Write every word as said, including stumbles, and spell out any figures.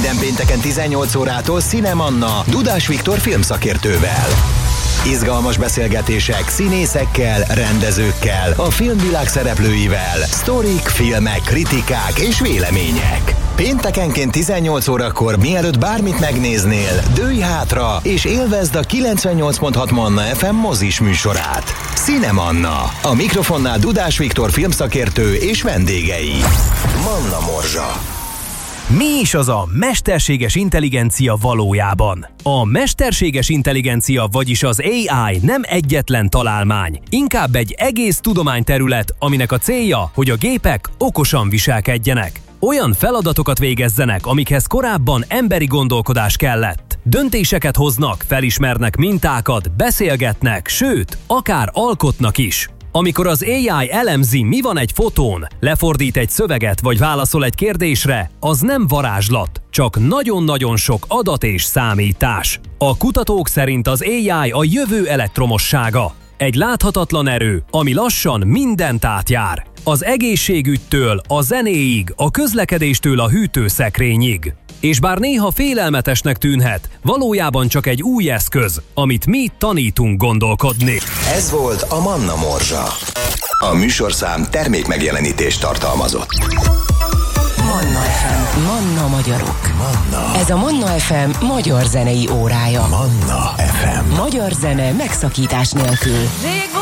Minden pénteken tizennyolc órától Cinemanna Dudás Viktor filmszakértővel. Izgalmas beszélgetések színészekkel, rendezőkkel, a filmvilág szereplőivel, sztorik, filmek, kritikák és vélemények. Péntekenként tizennyolc órakor, mielőtt bármit megnéznél, dőlj hátra és élvezd a kilencvennyolc pont hat Manna ef em mozis műsorát. Cinemanna. A mikrofonnál Dudás Viktor filmszakértő és vendégei. Manna Morzsa. Mi is az a mesterséges intelligencia valójában? A mesterséges intelligencia, vagyis az á i nem egyetlen találmány, inkább egy egész tudományterület, aminek a célja, hogy a gépek okosan viselkedjenek. Olyan feladatokat végezzenek, amikhez korábban emberi gondolkodás kellett. Döntéseket hoznak, felismernek mintákat, beszélgetnek, sőt, akár alkotnak is. Amikor az á i elemzi, mi van egy fotón, lefordít egy szöveget vagy válaszol egy kérdésre, az nem varázslat, csak nagyon-nagyon sok adat és számítás. A kutatók szerint az á i a jövő elektromossága. Egy láthatatlan erő, ami lassan mindent átjár. Az egészségügytől a zenéig, a közlekedéstől a hűtőszekrényig. És bár néha félelmetesnek tűnhet, valójában csak egy új eszköz, amit mi tanítunk gondolkodni. Ez volt a Manna Morzsa. A műsorszám termékmegjelenítést tartalmazott. Manna ef em. Manna magyarok. Manna. Ez a Manna ef em magyar zenei órája. Manna ef em. Magyar zene megszakítás nélkül.